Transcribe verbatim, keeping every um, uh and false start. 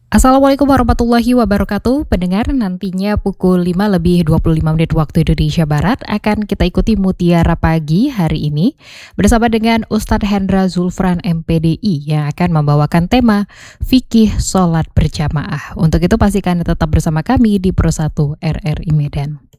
Assalamualaikum warahmatullahi wabarakatuh. Pendengar, nantinya pukul lima lebih dua puluh lima menit waktu Indonesia Barat akan kita ikuti Mutiara Pagi hari ini bersama dengan Ustadz Hendra Zulfran M P D I yang akan membawakan tema Fikih Sholat Berjamaah. Untuk itu pastikan tetap bersama kami di Pro satu R R I Medan.